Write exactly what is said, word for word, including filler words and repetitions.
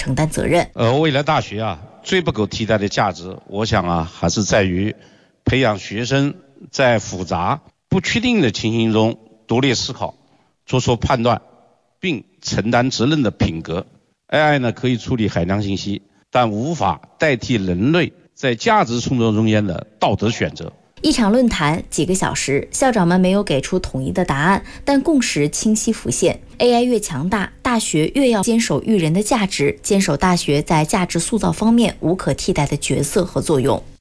承担责任。 呃，未来大学啊，最不可替代的价值，我想啊，还是在于培养学生在复杂不确定的情形中独立思考、做出判断，并承担责任的品格。A I 呢，可以处理海量信息，但无法代替人类在价值冲突中间的道德选择。 一场论坛几个小时，校长们没有给出统一的答案，但共识清晰浮现。A I 越强大，大学越要坚守育人的价值，坚守大学在价值塑造方面无可替代的角色和作用。